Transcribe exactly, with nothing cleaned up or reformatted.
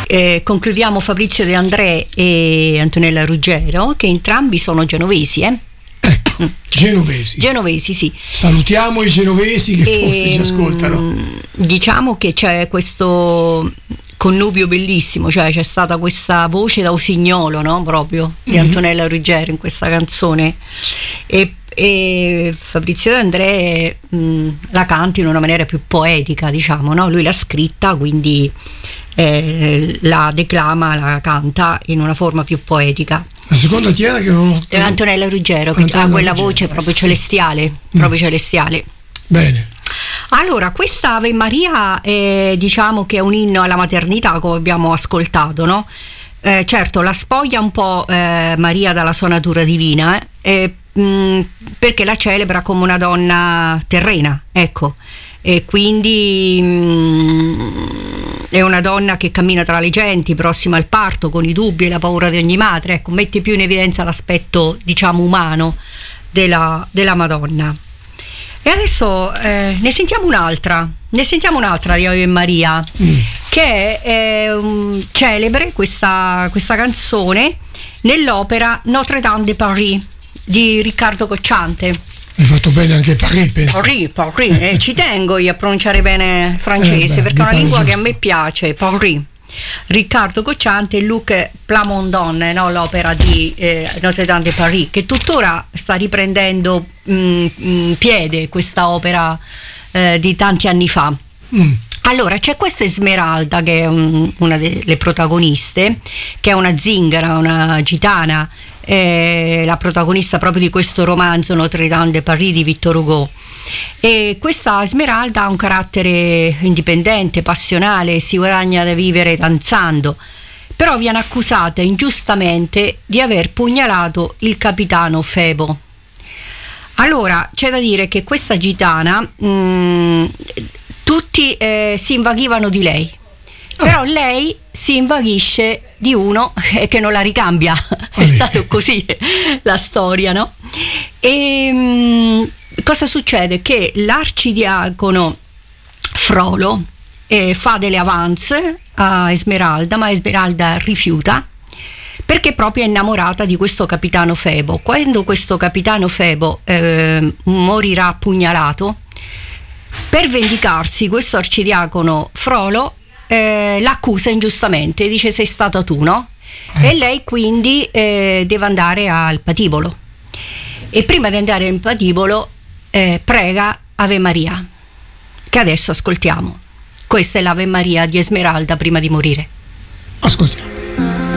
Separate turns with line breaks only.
eh, concludiamo Fabrizio De André e Antonella Ruggero, che entrambi sono genovesi, eh?
Ecco, genovesi.
Genovesi, sì.
Salutiamo i genovesi che
e,
forse ci ascoltano.
Diciamo che c'è questo connubio bellissimo, cioè c'è stata questa voce da usignolo, no? Proprio di mm-hmm. Antonella Ruggero in questa canzone, e, e Fabrizio De André mh, la canta in una maniera più poetica, diciamo, no? Lui l'ha scritta, quindi eh, la declama, la canta in una forma più poetica.
La seconda chi era che non ho...
eh, Antonella Ruggero, che
Antonella
ha quella
Ruggero,
voce proprio
sì.
celestiale,
Mm.
proprio celestiale.
Bene.
Allora, questa Ave Maria eh, diciamo che è un inno alla maternità, come abbiamo ascoltato, no? Eh, certo, la spoglia un po' eh, Maria dalla sua natura divina, eh, mh, perché la celebra come una donna terrena, ecco, e quindi mh, è una donna che cammina tra le genti, prossima al parto, con i dubbi e la paura di ogni madre, ecco, mette più in evidenza l'aspetto, diciamo, umano della, della Madonna. E adesso eh, ne sentiamo un'altra, ne sentiamo un'altra di Ave Maria, mm. che è um, celebre questa, questa canzone nell'opera Notre Dame de Paris di Riccardo Cocciante.
Hai fatto bene anche Paris, penso.
Paris, Paris, eh, ci tengo io a pronunciare bene il francese, eh beh, perché è una lingua giusto. Che a me piace, Paris. Riccardo Cocciante e Luc Plamondon, no? L'opera di eh, Notre Dame de Paris, che tuttora sta riprendendo in piede questa opera eh, di tanti anni fa. Mm. Allora, c'è questa Esmeralda, che è un, una delle protagoniste, che è una zingara, una gitana, eh, la protagonista proprio di questo romanzo Notre Dame de Paris di Victor Hugo. E questa Esmeralda ha un carattere indipendente, passionale, si guadagna da vivere danzando, però viene accusata ingiustamente di aver pugnalato il capitano Febo. Allora, c'è da dire che questa gitana mh, tutti eh, si invaghivano di lei, però lei si invaghisce di uno che non la ricambia. È stato così la storia, no? E mh, cosa succede? Che l'arcidiacono Frollo eh, fa delle avance a Esmeralda, ma Esmeralda rifiuta, perché proprio è innamorata di questo capitano Febo. Quando questo capitano Febo eh, morirà pugnalato, per vendicarsi questo arcidiacono Frollo eh, l'accusa ingiustamente, dice: sei stata tu, no? E lei quindi eh, deve andare al patibolo, e prima di andare al patibolo eh, prega Ave Maria, che adesso ascoltiamo. Questa è l'Ave Maria di Esmeralda prima di morire.
Ascoltiamo.